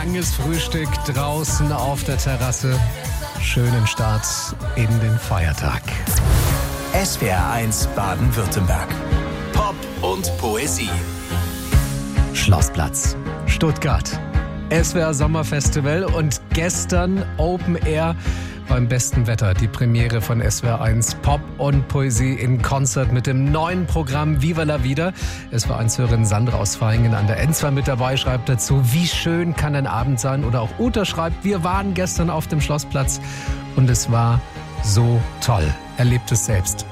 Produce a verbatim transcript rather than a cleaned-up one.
langes Frühstück draußen auf der Terrasse. Schönen Start in den Feiertag. S W R eins Baden-Württemberg. Pop und Poesie. Schlossplatz, Stuttgart. S W R Sommerfestival und gestern Open Air beim besten Wetter. Die Premiere von S W R eins Pop und Poesie in Konzert mit dem neuen Programm Viva la Vida. S W R eins-Hörerin Sandra aus Vaihingen an der N zwei mit dabei, schreibt dazu, wie schön kann ein Abend sein. Oder auch Uta schreibt, wir waren gestern auf dem Schlossplatz und es war so toll. Erlebt es selbst.